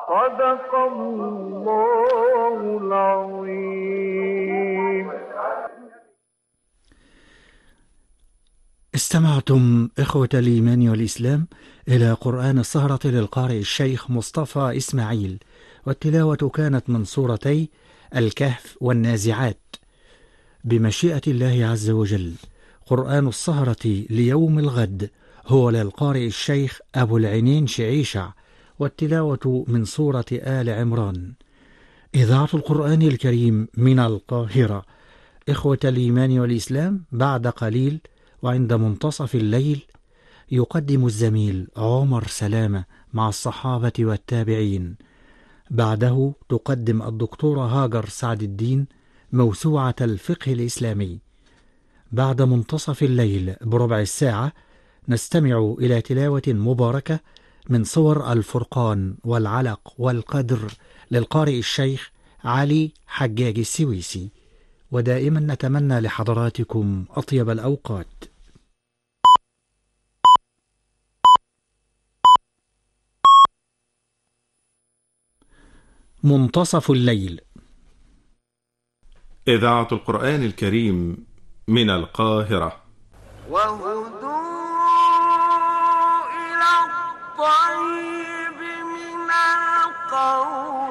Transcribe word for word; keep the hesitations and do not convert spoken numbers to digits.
صدق الله العظيم. استمعتم إخوة الإيمان والإسلام إلى قرآن السهرة للقارئ الشيخ مصطفى إسماعيل، والتلاوة كانت من سورتي الكهف والنازعات بمشيئة الله عز وجل. قرآن السهرة ليوم الغد هو للقارئ الشيخ أبو العينين شعيشع، والتلاوة من سورة آل عمران. إذاعة القرآن الكريم من القاهرة. إخوة الإيمان والإسلام، بعد قليل وعند منتصف الليل يقدم الزميل عمر سلامة مع الصحابة والتابعين. بعده تقدم الدكتورة هاجر سعد الدين موسوعة الفقه الإسلامي. بعد منتصف الليل بربع الساعة نستمع إلى تلاوة مباركة من صور الفرقان والعلق والقدر للقارئ الشيخ علي حجاج السويسي. ودائما نتمنى لحضراتكم أطيب الأوقات. منتصف الليل. إذاعة القرآن الكريم من القاهرة. وهدوا إلى الطيب من القول